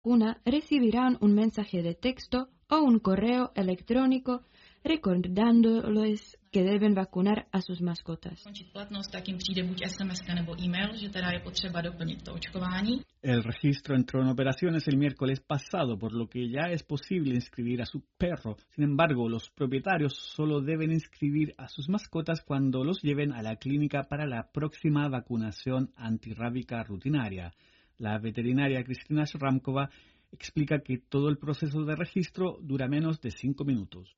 vacuna recibirán un mensaje de texto o un correo electrónico recordándoles que deben vacunar a sus mascotas. El registro entró en operaciones el miércoles pasado, por lo que ya es posible inscribir a su perro. Sin embargo, los propietarios solo deben inscribir a sus mascotas cuando los lleven a la clínica para la próxima vacunación antirrábica rutinaria. La veterinaria Kristina Shramkova explica que todo el proceso de registro dura menos de 5 minutos.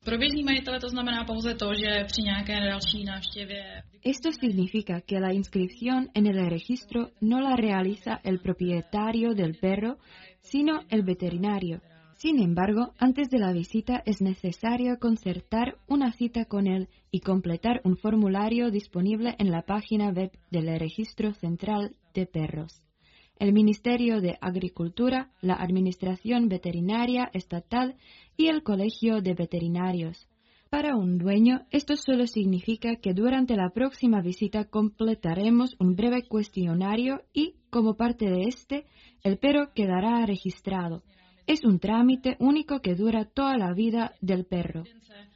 Esto significa que la inscripción en el registro no la realiza el propietario del perro, sino el veterinario. Sin embargo, antes de la visita es necesario concertar una cita con él y completar un formulario disponible en la página web del Registro Central de Perros. El Ministerio de Agricultura, la Administración Veterinaria Estatal y el Colegio de Veterinarios. Para un dueño, esto solo significa que durante la próxima visita completaremos un breve cuestionario y, como parte de este, el perro quedará registrado. Es un trámite único que dura toda la vida del perro.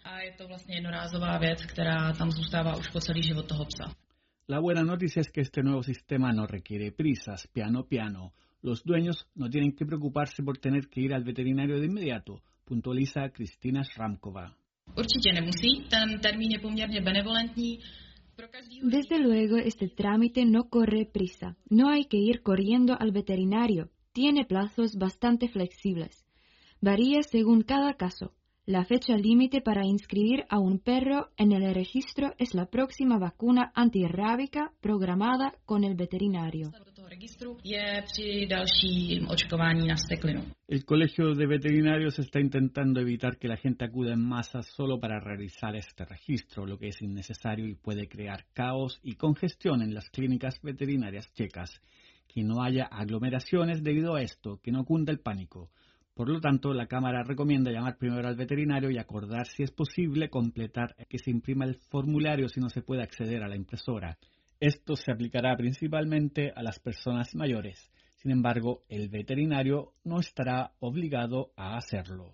La buena noticia es que este nuevo sistema no requiere prisas, piano. Los dueños no tienen que preocuparse por tener que ir al veterinario de inmediato, puntualiza Kristina Shramkova. Desde luego, este trámite no corre prisa. No hay que ir corriendo al veterinario. Tiene plazos bastante flexibles. Varía según cada caso. La fecha límite para inscribir a un perro en el registro es la próxima vacuna antirrábica programada con el veterinario. El Colegio de Veterinarios está intentando evitar que la gente acuda en masa solo para realizar este registro, lo que es innecesario y puede crear caos y congestión en las clínicas veterinarias checas. Que no haya aglomeraciones debido a esto, que no cunda el pánico. Por lo tanto, la Cámara recomienda llamar primero al veterinario y acordar si es posible completar que se imprima el formulario si no se puede acceder a la impresora. Esto se aplicará principalmente a las personas mayores. Sin embargo, el veterinario no estará obligado a hacerlo.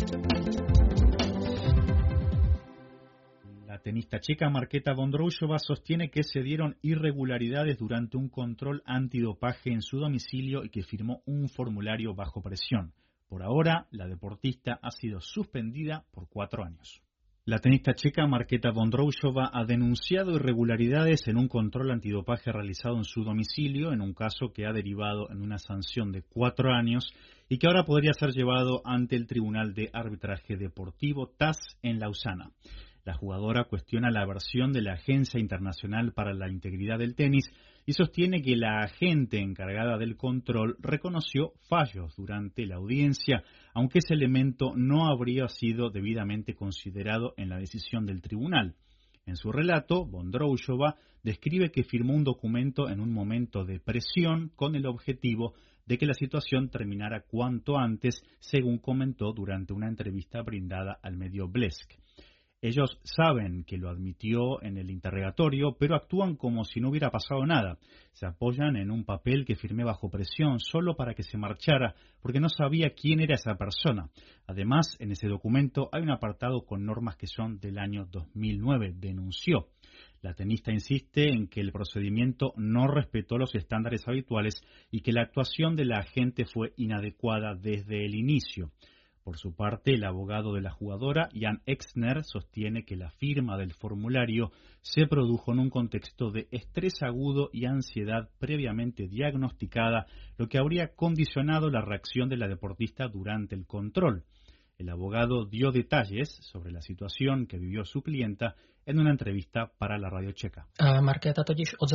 La tenista checa Markéta Vondrousova sostiene que se dieron irregularidades durante un control antidopaje en su domicilio y que firmó un formulario bajo presión. Por ahora, la deportista ha sido suspendida por 4 años. La tenista checa Markéta Vondrousova ha denunciado irregularidades en un control antidopaje realizado en su domicilio, en un caso que ha derivado en una sanción de 4 años y que ahora podría ser llevado ante el Tribunal de Arbitraje Deportivo TAS en Lausana. La jugadora cuestiona la versión de la Agencia Internacional para la Integridad del Tenis y sostiene que la agente encargada del control reconoció fallos durante la audiencia, aunque ese elemento no habría sido debidamente considerado en la decisión del tribunal. En su relato, Vondrousova describe que firmó un documento en un momento de presión con el objetivo de que la situación terminara cuanto antes, según comentó durante una entrevista brindada al medio Blesk. Ellos saben que lo admitió en el interrogatorio, pero actúan como si no hubiera pasado nada. Se apoyan en un papel que firmé bajo presión solo para que se marchara, porque no sabía quién era esa persona. Además, en ese documento hay un apartado con normas que son del año 2009, denunció. La tenista insiste en que el procedimiento no respetó los estándares habituales y que la actuación de la agente fue inadecuada desde el inicio. Por su parte, el abogado de la jugadora, Jan Exner, sostiene que la firma del formulario se produjo en un contexto de estrés agudo y ansiedad previamente diagnosticada, lo que habría condicionado la reacción de la deportista durante el control. El abogado dio detalles sobre la situación que vivió su clienta en una entrevista para la radio checa. Markéta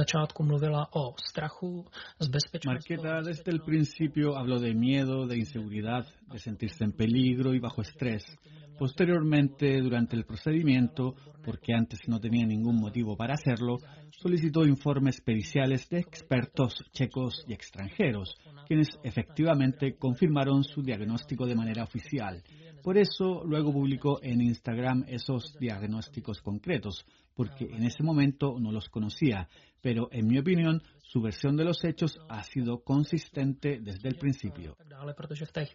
desde el principio habló de miedo, de inseguridad, de sentirse en peligro y bajo estrés. Posteriormente, durante el procedimiento, porque antes no tenía ningún motivo para hacerlo, solicitó informes periciales de expertos checos y extranjeros, quienes efectivamente confirmaron su diagnóstico de manera oficial. Por eso, luego publicó en Instagram esos diagnósticos concretos, porque en ese momento no los conocía, pero en mi opinión, su versión de los hechos ha sido consistente desde el principio.